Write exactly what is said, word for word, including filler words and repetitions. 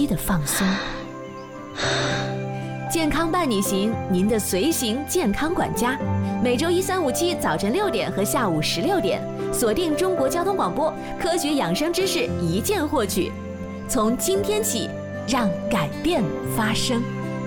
的放松。健康伴你行，您的随行健康管家，每周一、三、五、七早晨六点和下午十六点，锁定中国交通广播，科学养生知识一键获取。从今天起，让改变发生。